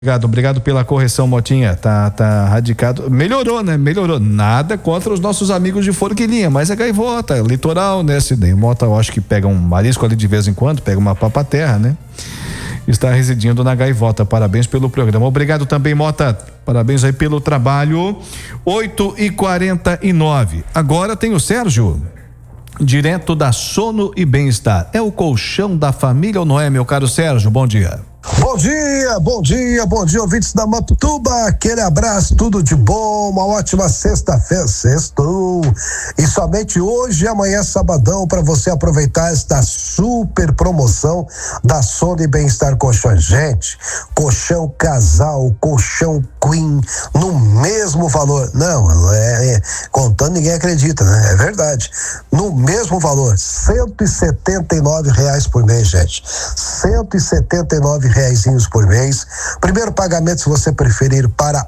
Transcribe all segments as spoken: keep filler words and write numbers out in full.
Obrigado, obrigado pela correção, Motinha. Tá, tá radicado. Melhorou, né? Melhorou. Nada contra os nossos amigos de Forquilinha, mas é gaivota, litoral, né? Sidney Mota, eu acho que pega um marisco ali de vez em quando, pega uma papa-terra, né? Está residindo na gaivota. Parabéns pelo programa. Obrigado também, Mota. Parabéns aí pelo trabalho. oito e quarenta e nove. Agora tem o Sérgio, direto da Sono e Bem-Estar. É o colchão da família ou não é, meu caro Sérgio? Bom dia. Bom dia, bom dia, bom dia, ouvintes da Maptuba, aquele abraço, tudo de bom, uma ótima sexta-feira, sextou, e somente hoje e amanhã sabadão para você aproveitar esta super promoção da Sono e Bem-Estar Colchões. Gente, colchão casal, colchão queen, no mesmo valor, não, é, é contando ninguém acredita, né? É verdade, no mesmo valor, cento e setenta e nove reais por mês, gente, cento e setenta e nove reaisinhos por mês. Primeiro pagamento, se você preferir, para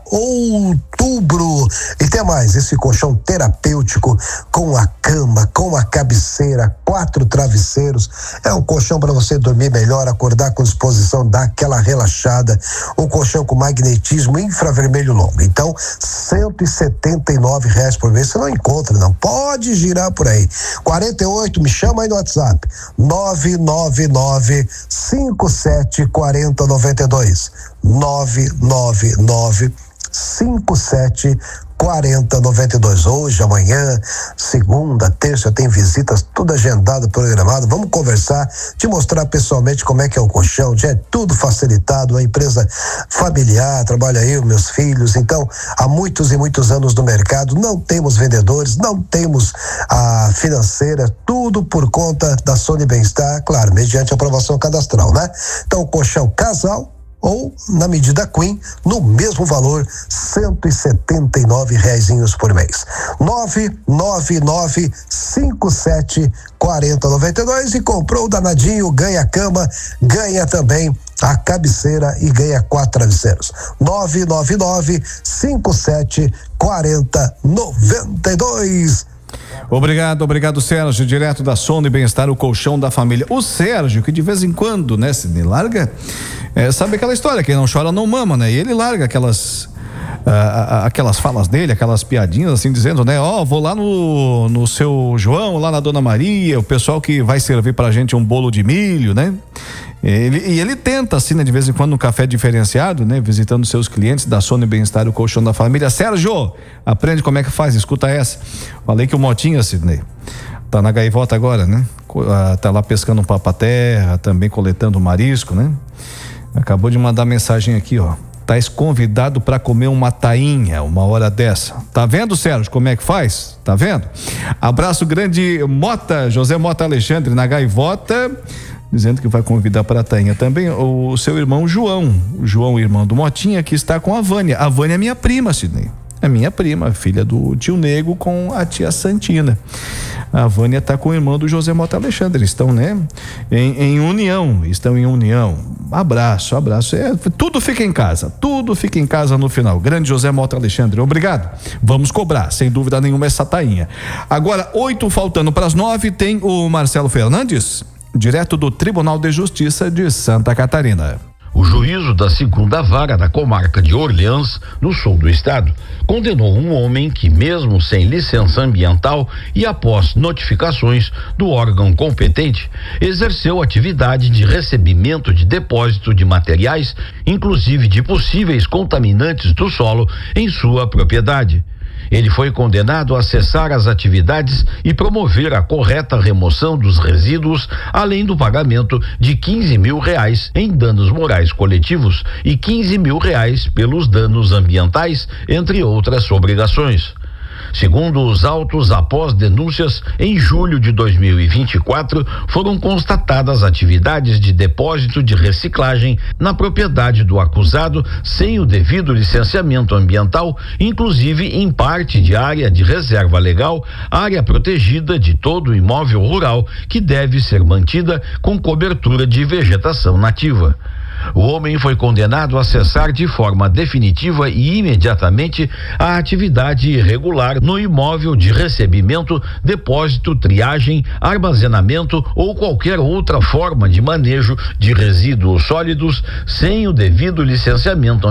outubro. E tem mais, esse colchão terapêutico com a cama, com a cabeceira, quatro travesseiros. É um colchão para você dormir melhor, acordar com disposição, dar aquela relaxada. Um colchão com magnetismo infravermelho longo. Então, cento e setenta e nove reais por mês. Você não encontra, não. Pode girar por aí. quarenta e oito, me chama aí no WhatsApp. nove nove nove, cinco sete quatro zero nove dois. nove nove nove, cinco sete quatro zero nove dois. Hoje, amanhã, segunda, terça, tem visitas, tudo agendado, programado. Vamos conversar, te mostrar pessoalmente como é que é o colchão. Já é tudo facilitado, uma empresa familiar, trabalha eu, meus filhos. Então, há muitos e muitos anos no mercado, não temos vendedores, não temos a financeira, tudo por conta da Sono e Bem-Estar, claro, mediante aprovação cadastral, né? Então, o colchão casal ou na medida queen, no mesmo valor, cento e setenta e nove reaisinhos por mês. nove nove nove, cinco sete quatro zero nove dois. E comprou o danadinho, ganha cama, ganha também a cabeceira e ganha quatro travesseiros. nove nove nove, cinco sete quatro zero nove dois. Obrigado, obrigado, Sérgio, direto da Sono e Bem-Estar, o colchão da família. O Sérgio, que de vez em quando, né, se larga, é, sabe aquela história, quem não chora não mama, né? E ele larga aquelas ah, aquelas falas dele, aquelas piadinhas assim, dizendo, né, ó, oh, vou lá no, no seu João, lá na Dona Maria, o pessoal que vai servir pra gente um bolo de milho, né? Ele, e ele tenta, assim, né, de vez em quando, no café diferenciado, né, visitando seus clientes da Sono e Bem-Estar, o colchão da família. Sérgio, aprende como é que faz, escuta essa. Falei que o Motinha, Sidney, tá na gaivota agora, né? Tá lá pescando um papa-terra, também coletando marisco, né? Acabou de mandar mensagem aqui, ó. Tais convidado para comer uma tainha uma hora dessa. Tá vendo, Sérgio, como é que faz? Tá vendo? Abraço grande, Mota, José Mota Alexandre, na gaivota, dizendo que vai convidar para a tainha também o seu irmão João, o João, irmão do Motinha, que está com a Vânia. A Vânia é minha prima, Sidney. É minha prima, filha do tio Nego com a tia Santina. A Vânia está com o irmão do José Mota Alexandre. Estão, né? Em, em união, estão em união. Abraço, abraço. É, tudo fica em casa, tudo fica em casa no final. Grande José Mota Alexandre, obrigado. Vamos cobrar, sem dúvida nenhuma, essa tainha. Agora, oito faltando para as nove, tem o Marcelo Fernandes, direto do Tribunal de Justiça de Santa Catarina. O juízo da segunda vara da comarca de Orleans, no sul do estado, condenou um homem que, mesmo sem licença ambiental e após notificações do órgão competente, exerceu atividade de recebimento de depósito de materiais, inclusive de possíveis contaminantes do solo, em sua propriedade. Ele foi condenado a cessar as atividades e promover a correta remoção dos resíduos, além do pagamento de quinze mil reais em danos morais coletivos e quinze mil reais pelos danos ambientais, entre outras obrigações. Segundo os autos, após denúncias, em julho de dois mil e vinte e quatro, foram constatadas atividades de depósito de reciclagem na propriedade do acusado sem o devido licenciamento ambiental, inclusive em parte de área de reserva legal, área protegida de todo o imóvel rural que deve ser mantida com cobertura de vegetação nativa. O homem foi condenado a cessar de forma definitiva e imediatamente a atividade irregular no imóvel de recebimento, depósito, triagem, armazenamento ou qualquer outra forma de manejo de resíduos sólidos sem o devido licenciamento